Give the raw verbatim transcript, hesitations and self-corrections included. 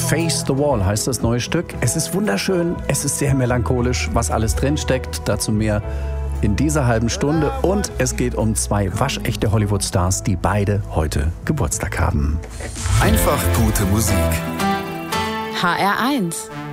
Face the Wall heißt das neue Stück. Es ist wunderschön, es ist sehr melancholisch, was alles drinsteckt. Dazu mehr in dieser halben Stunde. Und es geht um zwei waschechte Hollywood-Stars, die beide heute Geburtstag haben. Einfach gute Musik. H R eins